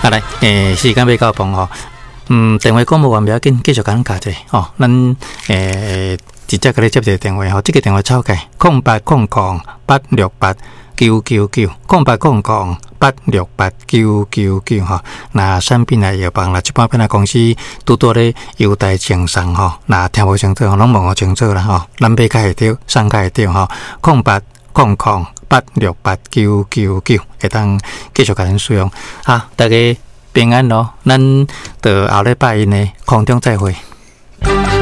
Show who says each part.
Speaker 1: 来，时间要到崩吼，电话广播完不要紧，继续甲咱教者吼，咱直接甲你接一个电话吼，这个电话抄起0800-868-999，0800-868-999吼。那产品来药房啦，一般品公司拄多咧优待赠送吼，那听无清楚吼，拢问我清楚啦吼，咱买较会着，送较会着吼，0800-868-999会当继续甲咱使用。好，大家平安咯，咱到后礼拜一呢空中再会。